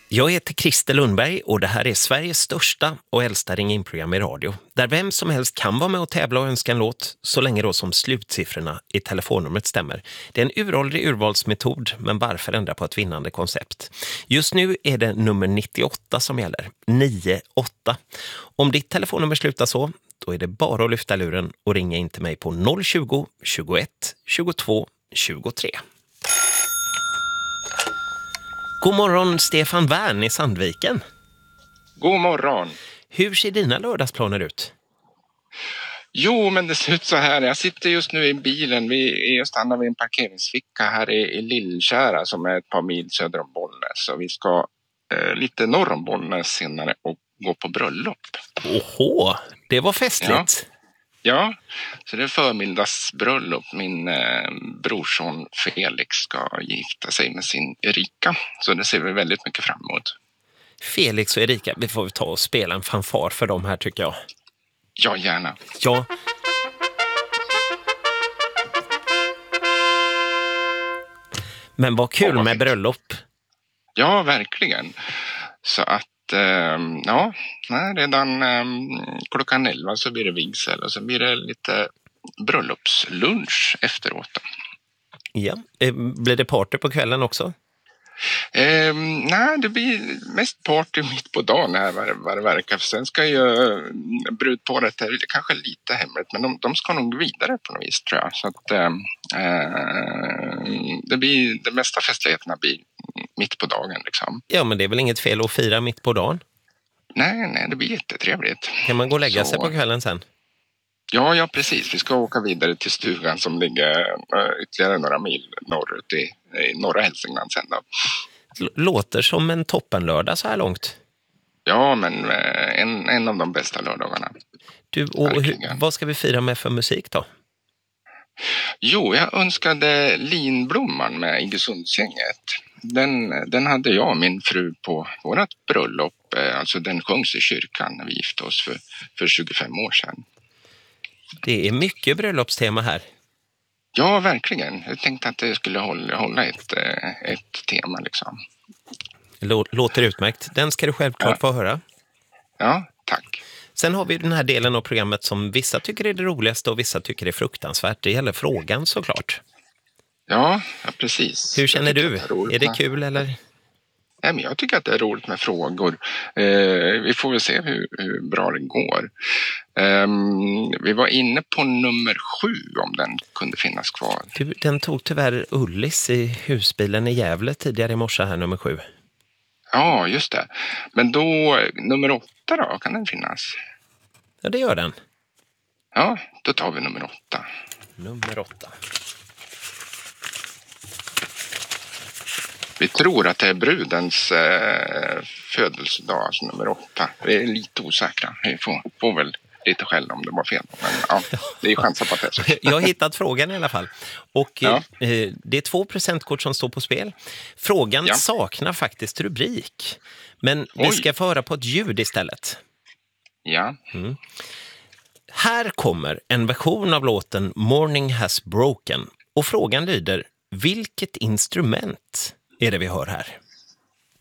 Jag heter Christer Lundberg och det här är Sveriges största och äldsta ring-in-program i radio. Där vem som helst kan vara med och tävla och önska en låt så länge då som slutsiffrorna i telefonnumret stämmer. Det är en uråldrig urvalsmetod, men varför ändra på ett vinnande koncept? Just nu är det nummer 98 som gäller. 98. Om ditt telefonnummer slutar så, då är det bara att lyfta luren och ringa in till mig på 020 21 22 23. God morgon Stefan Wern i Sandviken. God morgon. Hur ser dina lördagsplaner ut? Jo, men det ser ut så här. Jag sitter just nu i bilen. Vi stannar vid en parkeringsficka här i Lillkära som är ett par mil söder om Bollnäs. Så vi ska lite norr om Bollnäs senare och gå på bröllop. Åhå, det var festligt. Ja, så det är förmiddagsbröllop. Min brorson Felix ska gifta sig med sin Erika. Så det ser vi väldigt mycket fram emot. Felix och Erika, vi får ta och spela en fanfar för dem här tycker jag. Ja, gärna. Ja. Men vad kul med bröllop. Ja, verkligen. Så att, redan klockan 11 så blir det vigsel och så blir det lite bröllopslunch efteråt. Ja, blir det party på kvällen också? Nej, det blir mest party mitt på dagen här vad det verkar. För sen ska ju brudparet, är kanske lite hemligt, men de ska nog vidare på något vis tror jag. Så att de mesta festligheterna blir mitt på dagen liksom. Ja, men det är väl inget fel att fira mitt på dagen? Nej, det blir jättetrevligt. Kan man gå och lägga sig på kvällen sen? Ja, precis. Vi ska åka vidare till stugan som ligger ytterligare några mil norrut i norra Hälsingland sen då. Låter som en toppenlördag så här långt. Ja, men en av de bästa lördagarna. Du, och vad ska vi fira med för musik då? Jo, jag önskade Linblomman med Iggesundsgänget. Den hade jag och min fru på vårat bröllop. Alltså den sjöngs i kyrkan när vi gifte oss för 25 år sedan. Det är mycket bröllopstema här. Ja, verkligen. Jag tänkte att det skulle hålla ett tema liksom. Låter utmärkt. Den ska du självklart få höra. Ja, tack. Sen har vi den här delen av programmet som vissa tycker är det roligaste och vissa tycker är fruktansvärt. Det gäller frågan såklart. Ja, precis. Hur känner du? Är det kul eller? Nej, men jag tycker att det är roligt med frågor. Vi får väl se hur bra det går. Vi var inne på nummer 7 om den kunde finnas kvar. Den tog tyvärr Ullis i husbilen i Gävle tidigare i morse här, nummer 7. Ja, just det. Men då, nummer 8 då, kan den finnas? Ja, det gör den. Ja, då tar vi nummer 8. Nummer 8. Vi tror att det är brudens födelsedag, alltså nummer 8. Vi är lite osäkra. Vi får väl lite skäll om det var fel. Men ja, det är chanser på att det är så. Jag har hittat frågan i alla fall. Och det är 2 presentkort som står på spel. Frågan saknar faktiskt rubrik. Men vi ska få höra på ett ljud istället. Ja. Här kommer en version av låten Morning Has Broken. Och frågan lyder, vilket instrument är det vi hör här?